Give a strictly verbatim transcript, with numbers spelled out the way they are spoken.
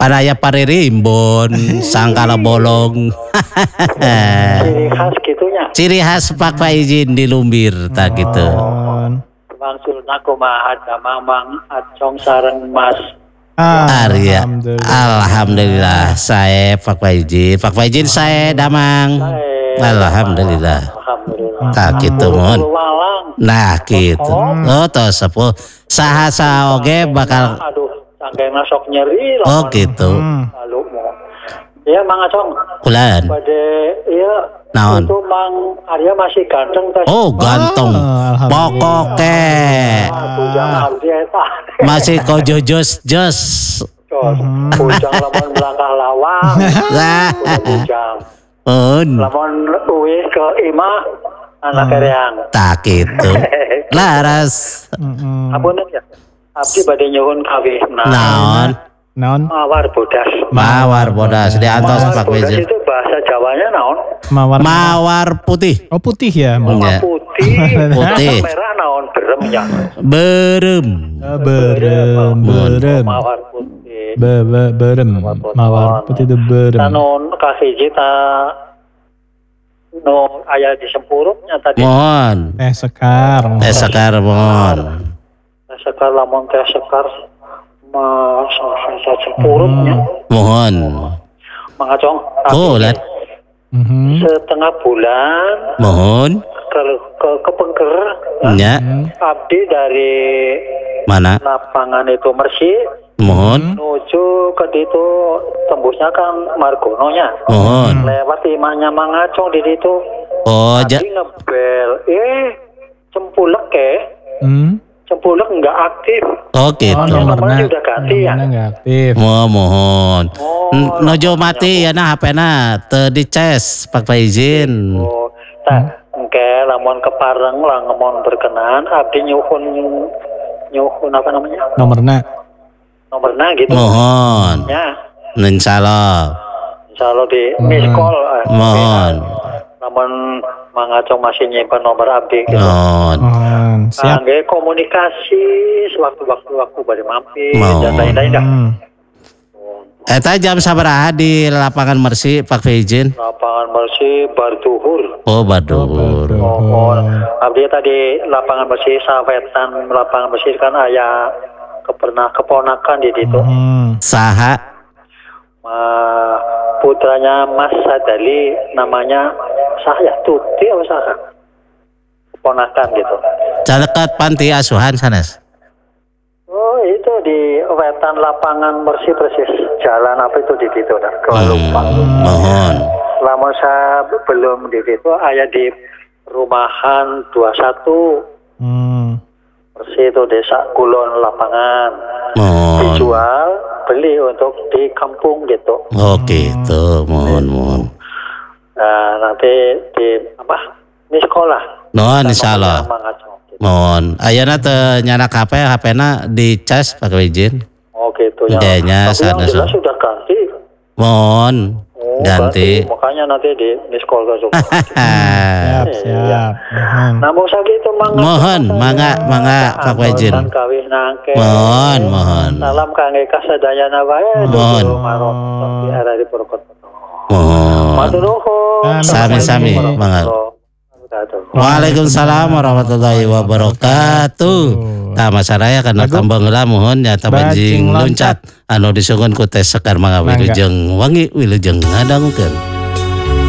Panaya paririmbon, sangkala bolong. Ciri khas gitunya. Ciri khas Pak Faizin di Lumbir tak gitu. Maksudnya kumaha ada mamang acong sareng mas. Ah, Arya. Alhamdulillah. Alhamdulillah saya Pak Faizin. Pak Faizin saya damang. Alhamdulillah. Alhamdulillah. Tak gitu mohon. Nah gitu. Oh toh sepuh. Saha saha oge bakal. Aduh, sangkena sok nyeri. Oh gitu. Lalu mau. Ya Mang Acong. Kulan. Pada ya. Naon? Itu Mang Arya masih ganteng tas. Oh ganteng. Oh, pokoknya. Masih kau jos jos. Bujang lamun melangkah lawang. Bujang. Un. Lamun uwih ke imah anak kereang. Tak gitu. Laras. Apunten ya. Abdi bade nyuwun kawih. Naon? Naon? Mawar bodas. Mawar bodas di atas Pak Faizin. Itu bahasa Jawanya naon? Mawar. Mawar putih. Oh putih ya. Mawar putih. Putih. Merah naon berem ya. Berem. Berem. Berem. Mawar putih. Be be berem. Mawar putih itu berem. Nanon kasih cita. No ayah di Sempuruknya tadi. Mohon. Teh sekar. Teh sekar mohon. Teh sekar lamun teh sekar. Mas Sempuruknya. Mohon. Mang Acong. Oh, lihat. Setengah bulan. Mohon. Ke ke kepengker. Ya. Abdi dari mana? Lapangan itu Mersi. Mohon. Menuju ke itu tembusnya kan Margononya. Mohon. Lewat imahnya Mang Acong di situ. Oh, ja. Ngebel. Eh, cempulek ke? Hmm. Cempulek nggak aktif. Oh gitu. Oh, nomornya udah ganti ya. Nggak aktif. Oh, mohon. Oh, Nojo mati ya nah H P-na teu dices Pak Faizin. Oh, tak. Engke lamun kepareng lah ngemon berkenan abdi nyuhun nyuhun apa namanya? Nomorna. Nomorna gitu. Mohon. Ya. Insyaallah. Insyaallah di miss call. Eh, mohon. Namun Mang Acong masih nyimpan nomor abdi gitu. Mohon. Mohon. Siap. Angge komunikasi sewaktu-waktu waktu bade mampir Mohon. dan lain-lain dah. Hmm. Eta jam sabaraha di lapangan Mersi Pak Faizin? Lapangan Mersi Barduhur. Oh, Badur. Oh, oh. Abdi tadi lapangan Mersi sawetan lapangan Mersi kan aya kepernah keponakan di situ. Hmm. Saha? Uh, putranya Mas Sadali namanya Sahya Tuti atau Saha? Keponakan gitu. Cadekat panti asuhan sanes. Oh, itu di wetan lapangan Mersi persis jalan apa itu di situ dah. Kalau lupa. Hmm, mohon. Lama saya belum di situ, ayah di rumahan dua puluh satu. Hmm. Persis itu desa Kulon lapangan. Mohon. Dijual, beli untuk di kampung gitu. Oh gitu, mohon mohon. Nah, nanti di apa? Di sekolah. Mohon insyaallah. Mohon. Ayeuna teu nyanak H P, H P-na dicas Pak Faizin. Oh gitu ya. Idenya Tapi yang sana jelas sudah ganti. Mohon. Oh, ganti. Makanya nanti di di sekolah juga. Siap, siap. Mohon. Namun sakitu mangga. Mohon, mangga, mangga Pak Faizin. Kawih nangke. Mohon, mohon. Salam kangge kasadayana wae. Mohon. Di arah di Purwokerto. Mohon. Matur nuwun. Sami-sami, mangga. Waalaikumsalam warahmatullahi wabarakatuh. Tah masaraya kana tambang heula mohon nyata banjing loncat anu disugun ku teh sekar mangga wilujeng wangi wilujeng ngadangkeun.